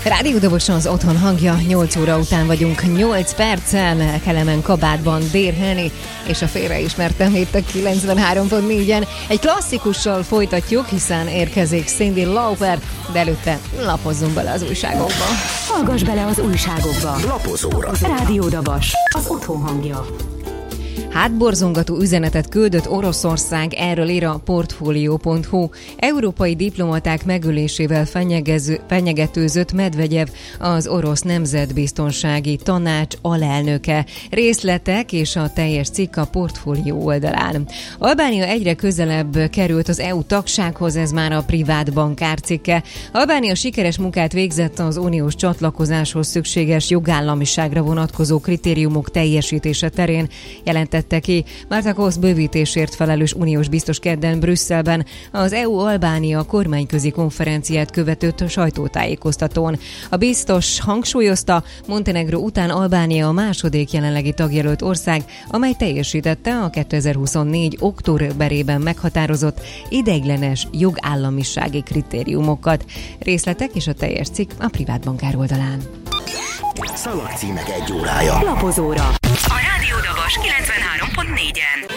Rádió Doboson az otthon hangja, 8 óra után vagyunk, 8 perccel, Kelemen kabátban Dear Henny, és a félreismertem itt a 93.4-en. Egy klasszikussal folytatjuk, hiszen érkezik Cyndi Lauper, de előtte lapozzunk bele az újságokba. Hallgass bele az újságokba. Lapozóra. Rádió Dobos, az otthon hangja. Hátborzongató üzenetet küldött Oroszország, erről ír a Portfolio.hu. Európai diplomaták megölésével fenyegetőzött Medvegyev, az orosz nemzetbiztonsági tanács alelnöke. Részletek és a teljes cikk a Portfolio oldalán. Albánia egyre közelebb került az EU tagsághoz, ez már a privát bankár cikke. Albánia sikeres munkát végzett az uniós csatlakozáshoz szükséges jogállamiságra vonatkozó kritériumok teljesítése terén, jelentette ki Marta Kosz bővítésért felelős uniós biztos kedden Brüsszelben az EU-Albánia kormányközi konferenciát követött sajtótájékoztatón. A biztos hangsúlyozta, Montenegró után Albánia a második jelenlegi tagjelölt ország, amely teljesítette a 2024. októberében meghatározott ideiglenes jogállamisági kritériumokat. Részletek és a teljes cikk a privát bankár oldalán. Szalagcímek egy órája. Lapozóra. A Rádió Dobos 93.4-en.